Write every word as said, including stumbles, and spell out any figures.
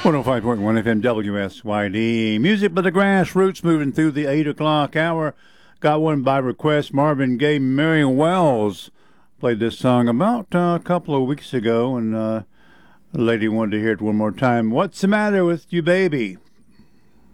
one oh five point one F M W S Y D. Music by the Grassroots moving through the eight o'clock hour. Got one by request. Marvin Gaye, Mary Wells played this song about uh, a couple of weeks ago, and uh, the lady wanted to hear it one more time. What's the matter with you, baby?